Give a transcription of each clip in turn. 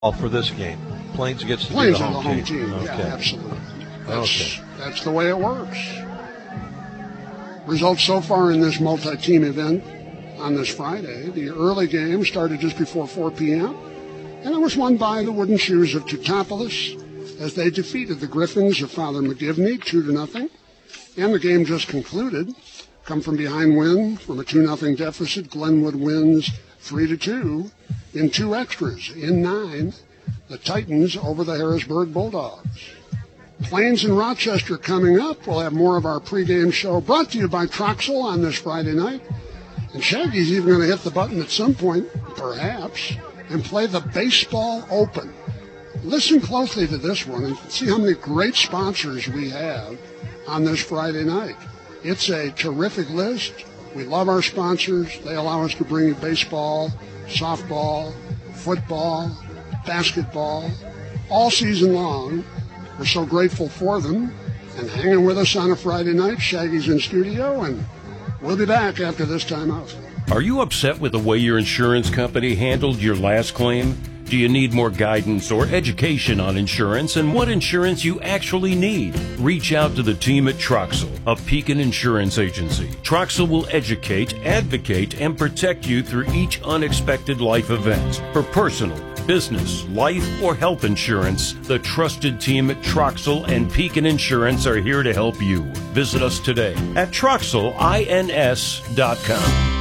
for this game. Plains gets to Plains be the are home the team. home team. Okay. Yeah, absolutely. Okay. That's the way it works. Results so far in this multi-team event on this Friday. The early game started just before 4 p.m., and it was won by the Wooden Shoes of Teutopolis as they defeated the Griffins of Father McGivney 2-0. And the game just concluded. Come from behind win from a 2-0 deficit. Glenwood wins 3-2 in 2 extras. In 9, the Titans over the Harrisburg Bulldogs. Plains and Rochester coming up. We'll have more of our pregame show brought to you by Troxel on this Friday night. And Shaggy's even going to hit the button at some point, perhaps, and play the Baseball Open. Listen closely to this one and see how many great sponsors we have on this Friday night. It's a terrific list. We love our sponsors. They allow us to bring you baseball, softball, football, basketball, all season long. We're so grateful for them. And hanging with us on a Friday night, Shaggy's in studio, and we'll be back after this time out. Are you upset with the way your insurance company handled your last claim? Do you need more guidance or education on insurance and what insurance you actually need? Reach out to the team at Troxel, a Pekin insurance agency. Troxel will educate, advocate, and protect you through each unexpected life event. For personal, business, life, or health insurance, the trusted team at Troxel and Pekin Insurance are here to help you. Visit us today at TroxelINS.com.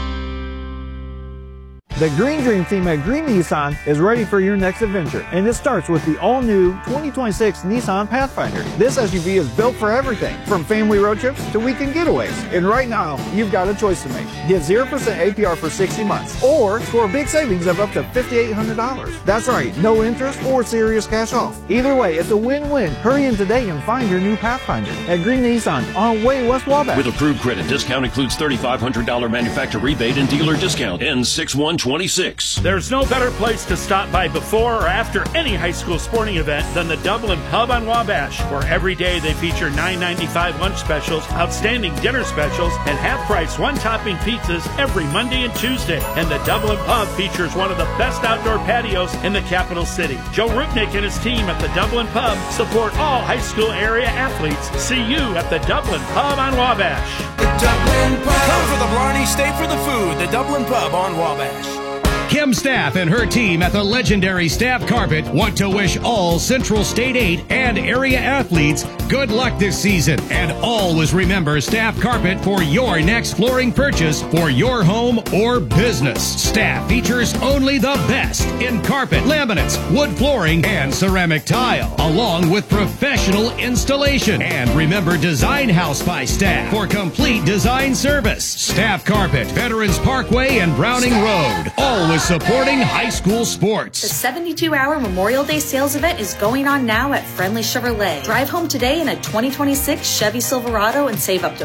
The Green Dream team at Green Nissan is ready for your next adventure, and it starts with the all-new 2026 Nissan Pathfinder. This SUV is built for everything, from family road trips to weekend getaways. And right now, you've got a choice to make. Get 0% APR for 60 months, or score big savings of up to $5,800. That's right, no interest or serious cash off. Either way, it's a win-win. Hurry in today and find your new Pathfinder at Green Nissan on Way West Wabash. With approved credit, discount includes $3,500 manufacturer rebate and dealer discount. Ends 6/1/26. There's no better place to stop by before or after any high school sporting event than the Dublin Pub on Wabash, where every day they feature $9.95 lunch specials, outstanding dinner specials, and half-price one-topping pizzas every Monday and Tuesday. And the Dublin Pub features one of the best outdoor patios in the capital city. Joe Rupnick and his team at the Dublin Pub support all high school area athletes. See you at the Dublin Pub on Wabash. The Dublin Pub. Come for the Blarney, stay for the food. The Dublin Pub on Wabash. Kim Staff and her team at the legendary Staff Carpet want to wish all Central State 8 and area athletes good luck this season. And always remember Staff Carpet for your next flooring purchase for your home or business. Staff features only the best in carpet, laminates, wood flooring, and ceramic tile, along with professional installation. And remember Design House by Staff for complete design service. Staff Carpet, Veterans Parkway and Browning Road. Always supporting high school sports. The 72-hour Memorial Day sales event is going on now at Friendly Chevrolet. Drive home today in a 2026 Chevy Silverado and save up to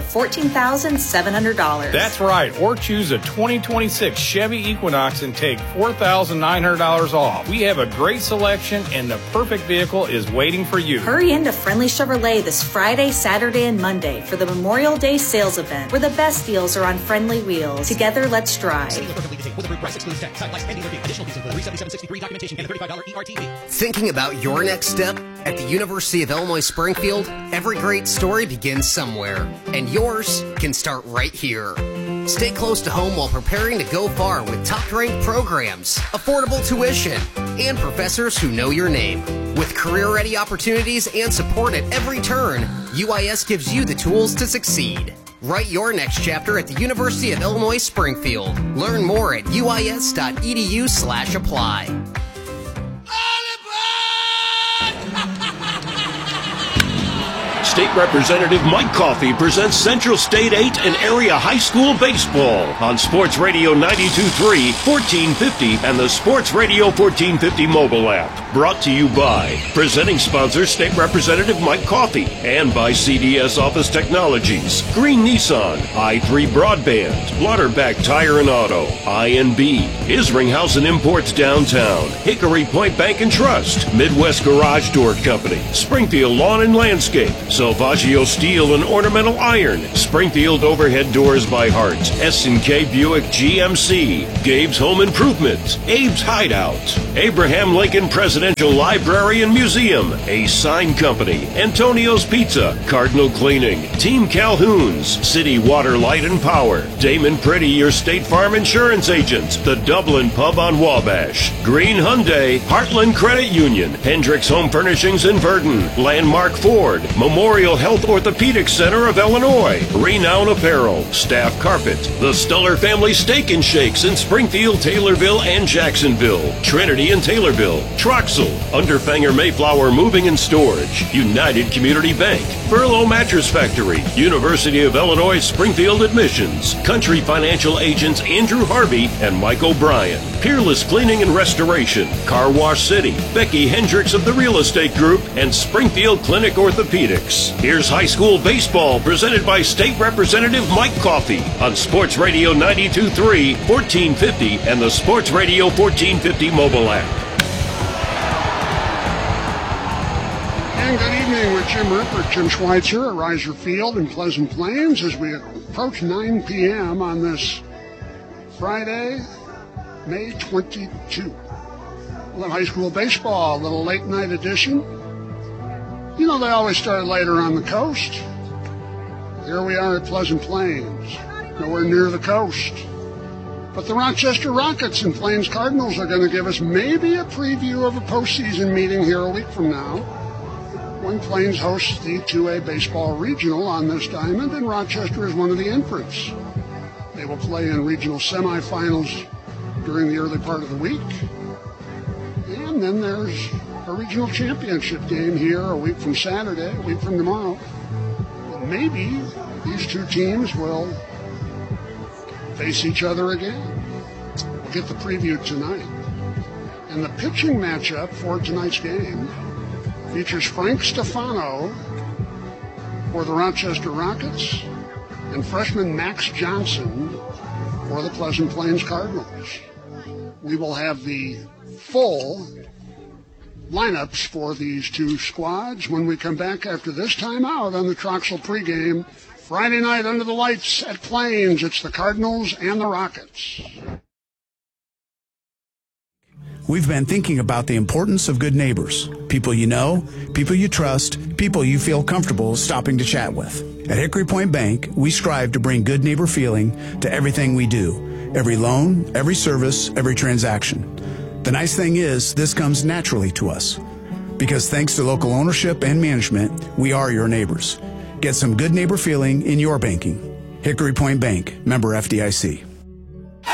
$14,700. That's right. Or choose a 2026 Chevy Equinox and take $4,900 off. We have a great selection and the perfect vehicle is waiting for you. Hurry into Friendly Chevrolet this Friday, Saturday, and Monday for the Memorial Day sales event, where the best deals are on friendly wheels. Together, let's drive. Thinking about your next step? At the University of Illinois Springfield, every great story begins somewhere, and yours can start right here. Stay close to home while preparing to go far with top-ranked programs, affordable tuition, and professors who know your name. With career-ready opportunities and support at every turn, UIS gives you the tools to succeed. Write your next chapter at the University of Illinois Springfield. Learn more at uis.edu/apply. State Representative Mike Coffey presents Central State 8 and Area High School Baseball on Sports Radio 92.3, 1450, and the Sports Radio 1450 mobile app. Brought to you by presenting sponsor State Representative Mike Coffey and by CDS Office Technologies, Green Nissan, I3 Broadband, Blotterback Tire and Auto, INB, Isringhausen Imports Downtown, Hickory Point Bank and Trust, Midwest Garage Door Company, Springfield Lawn and Landscape, Sylvania Navajo Steel and Ornamental Iron, Springfield Overhead Doors by Hearts, S&K Buick GMC, Gabe's Home Improvement, Abe's Hideout, Abraham Lincoln Presidential Library and Museum, A Sign Company, Antonio's Pizza, Cardinal Cleaning, Team Calhoun's, City Water, Light and Power, Damon Pretty, your State Farm Insurance agent, the Dublin Pub on Wabash, Green Hyundai, Heartland Credit Union, Hendricks Home Furnishings in Verdon, Landmark Ford, Memorial Health Orthopedic Center of Illinois, Renown Apparel, Staff Carpet, the Stuller Family Steak and Shakes in Springfield, Taylorville, and Jacksonville, Trinity and Taylorville, Troxel, Underfanger Mayflower Moving and Storage, United Community Bank, Furlough Mattress Factory, University of Illinois Springfield Admissions, Country Financial Agents Andrew Harvey and Mike O'Brien, Peerless Cleaning and Restoration, Car Wash City, Becky Hendricks of the Real Estate Group, and Springfield Clinic Orthopedics. Here's high school baseball presented by State Representative Mike Coffey on Sports Radio 92.3, 1450, and the Sports Radio 1450 mobile app. And good evening with Jim Rippert, Jim Schweitzer at Riser Field in Pleasant Plains as we approach 9 p.m. on this Friday, May 22. A little high school baseball, a little late night edition. You know, they always start later on the coast. Here we are at Pleasant Plains, nowhere near the coast. But the Rochester Rockets and Plains Cardinals are going to give us maybe a preview of a postseason meeting here a week from now, when Plains hosts the 2A baseball regional on this diamond, and Rochester is one of the entrants. They will play in regional semifinals during the early part of the week. And then there's a regional championship game here a week from Saturday, a week from tomorrow. And maybe these two teams will face each other again. We'll get the preview tonight. And the pitching matchup for tonight's game features Frank Stefano for the Rochester Rockets and freshman Max Johnson for the Pleasant Plains Cardinals. We will have the full lineups for these two squads when we come back after this timeout on the Troxel pregame. Friday night under the lights at Plains, it's the Cardinals and the Rockets. We've been thinking about the importance of good neighbors, people you know, people you trust, people you feel comfortable stopping to chat with. At Hickory Point Bank, we strive to bring good neighbor feeling to everything we do, every loan, every service, every transaction. The nice thing is, this comes naturally to us, because thanks to local ownership and management, we are your neighbors. Get some good neighbor feeling in your banking. Hickory Point Bank, member FDIC.